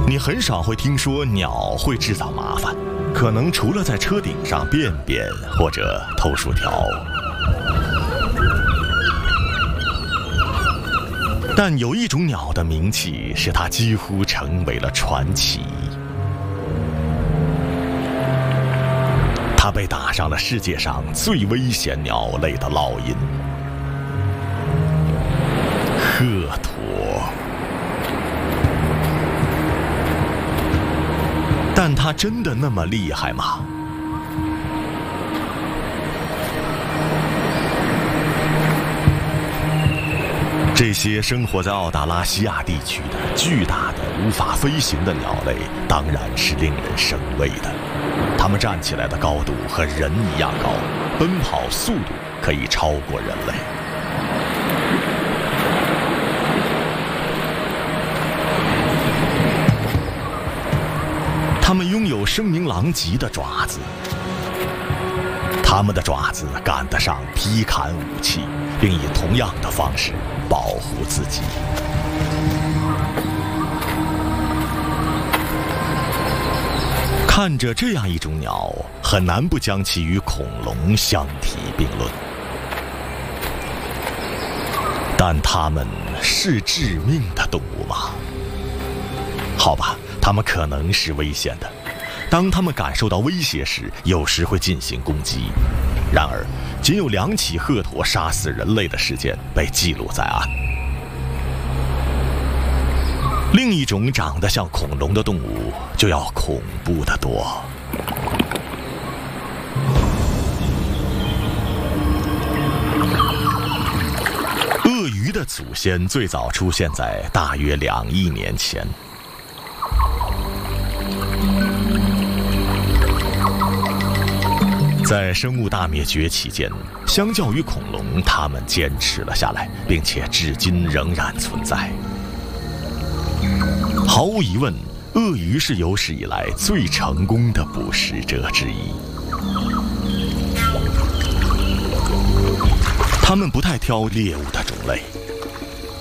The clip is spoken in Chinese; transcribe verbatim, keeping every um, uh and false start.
你很少会听说鸟会制造麻烦，可能除了在车顶上便便或者偷薯条。但有一种鸟的名气使它几乎成为了传奇，它被打上了世界上最危险鸟类的烙印——鹤鸵。但它真的那么厉害吗？这些生活在澳大拉西亚地区的巨大的无法飞行的鸟类当然是令人生畏的，它们站起来的高度和人一样高，奔跑速度可以超过人类。它们拥有声名狼藉的爪子，它们的爪子赶得上劈砍武器，并以同样的方式保护自己。看着这样一种鸟，很难不将其与恐龙相提并论。但它们是致命的动物吗？好吧，它们可能是危险的。当它们感受到威胁时，有时会进行攻击。然而，仅有两起鹤鸵杀死人类的事件被记录在案。另一种长得像恐龙的动物就要恐怖得多。鳄鱼的祖先最早出现在大约两亿年前。在生物大灭绝期间，相较于恐龙，它们坚持了下来，并且至今仍然存在。毫无疑问，鳄鱼是有史以来最成功的捕食者之一。它们不太挑猎物的种类，